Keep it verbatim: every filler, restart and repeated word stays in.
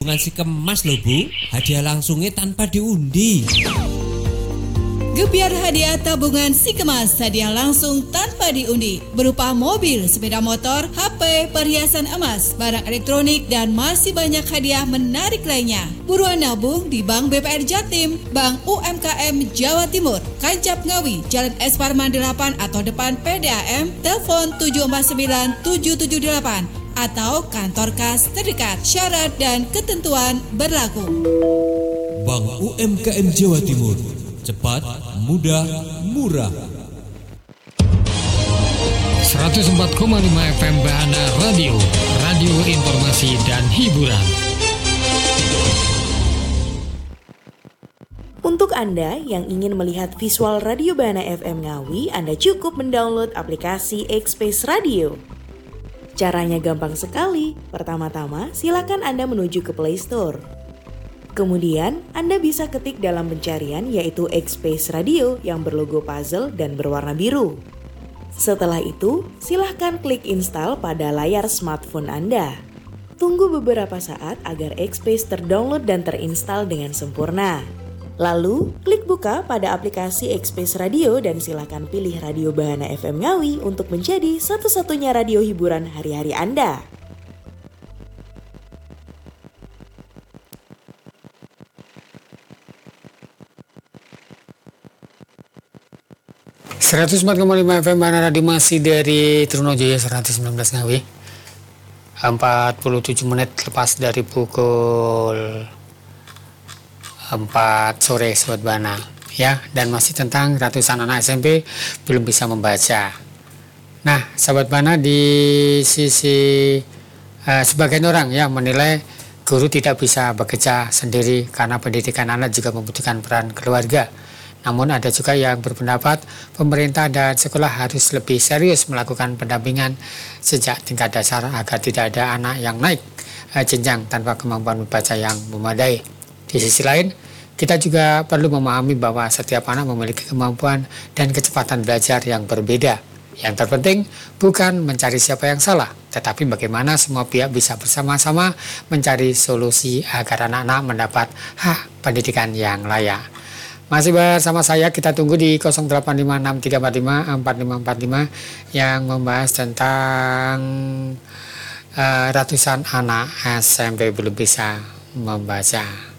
tabungan si kemas loh Bu. Hadiah langsungnya tanpa diundi. Gebiar hadiah tabungan si kemas hadiah langsung tanpa diundi berupa mobil, sepeda motor, H P, perhiasan emas, barang elektronik, dan masih banyak hadiah menarik lainnya. Buruan nabung di Bank B P R Jatim, Bank U M K M Jawa Timur, Kancap Ngawi, Jalan S Parman delapan atau depan P D A M, telepon tujuh empat sembilan tujuh tujuh delapan atau kantor kas terdekat. Syarat dan ketentuan berlaku. Bank U M K M Jawa Timur, cepat, mudah, murah. seratus empat koma lima F M Bahana Radio, radio informasi dan hiburan. Untuk Anda yang ingin melihat visual Radio Bahana F M Ngawi, Anda cukup mendownload aplikasi X-Space Radio. Caranya gampang sekali. Pertama-tama, silakan Anda menuju ke Play Store. Kemudian, Anda bisa ketik dalam pencarian yaitu X-Space Radio yang berlogo puzzle dan berwarna biru. Setelah itu, silahkan klik install pada layar smartphone Anda. Tunggu beberapa saat agar X-Space terdownload dan terinstall dengan sempurna. Lalu, klik buka pada aplikasi X-Space Radio dan silahkan pilih Radio Bahana F M Ngawi untuk menjadi satu-satunya radio hiburan hari-hari Anda. seratus empat koma lima F M Bahana Radio masih dari Trunojaya seratus sembilan belas Ngawi. empat puluh tujuh menit lepas dari pukul empat sore Sobat Bahana ya, dan masih tentang ratusan anak S M P belum bisa membaca. Nah, Sobat Bahana, di sisi uh, sebagian orang ya menilai guru tidak bisa bekerja sendiri karena pendidikan anak juga membutuhkan peran keluarga. Namun ada juga yang berpendapat pemerintah dan sekolah harus lebih serius melakukan pendampingan sejak tingkat dasar agar tidak ada anak yang naik uh, jenjang tanpa kemampuan membaca yang memadai. Di sisi lain, kita juga perlu memahami bahwa setiap anak memiliki kemampuan dan kecepatan belajar yang berbeda. Yang terpenting bukan mencari siapa yang salah, tetapi bagaimana semua pihak bisa bersama-sama mencari solusi agar anak-anak mendapat hak pendidikan yang layak. Masih bersama saya, kita tunggu di nol delapan lima enam tiga empat lima empat lima empat lima yang membahas tentang uh, ratusan anak S M P belum bisa membaca.